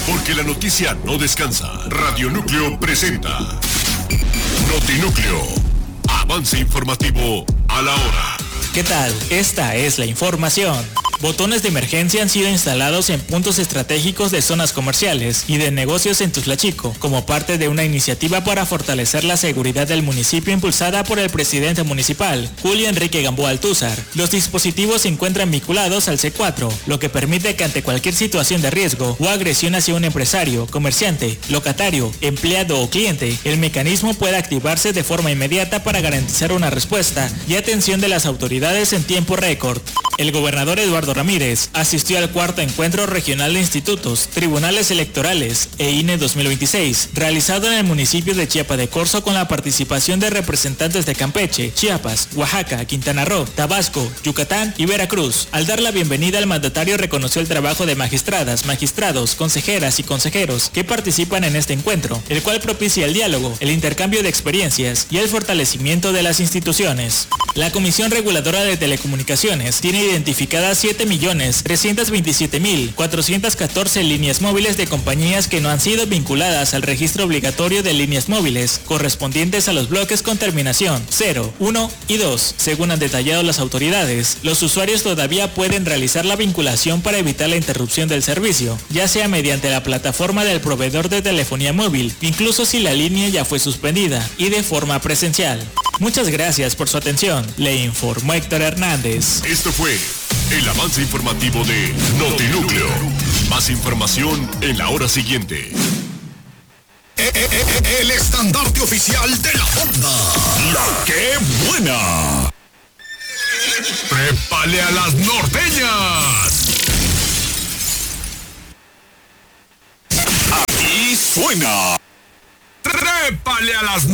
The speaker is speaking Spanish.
Porque la noticia no descansa. Radio Núcleo presenta Notinúcleo. Avance informativo a la hora. ¿Qué tal? Esta es la información. Botones de emergencia han sido instalados en puntos estratégicos de zonas comerciales y de negocios en Tuzlachico, como parte de una iniciativa para fortalecer la seguridad del municipio impulsada por el presidente municipal, Julio Enrique Gamboa Altúzar. Los dispositivos se encuentran vinculados al C4, lo que permite que ante cualquier situación de riesgo o agresión hacia un empresario, comerciante, locatario, empleado o cliente, el mecanismo pueda activarse de forma inmediata para garantizar una respuesta y atención de las autoridades en tiempo récord. El gobernador Eduardo Ramírez asistió al cuarto encuentro regional de institutos, tribunales electorales e INE 2026, realizado en el municipio de Chiapa de Corzo con la participación de representantes de Campeche, Chiapas, Oaxaca, Quintana Roo, Tabasco, Yucatán y Veracruz. Al dar la bienvenida, el mandatario reconoció el trabajo de magistradas, magistrados, consejeras y consejeros que participan en este encuentro, el cual propicia el diálogo, el intercambio de experiencias y el fortalecimiento de las instituciones. La Comisión Reguladora de Telecomunicaciones tiene identificadas 7.327.414 líneas móviles de compañías que no han sido vinculadas al registro obligatorio de líneas móviles correspondientes a los bloques con terminación 0, 1 y 2. Según han detallado las autoridades, los usuarios todavía pueden realizar la vinculación para evitar la interrupción del servicio, ya sea mediante la plataforma del proveedor de telefonía móvil, incluso si la línea ya fue suspendida, y de forma presencial. Muchas gracias por su atención. Le informó Héctor Hernández. Esto fue el avance informativo de Notinúcleo. Más información en la hora siguiente. El estandarte oficial de la onda. La que buena. Prépale a las norteñas. Aquí suena. Trépale a las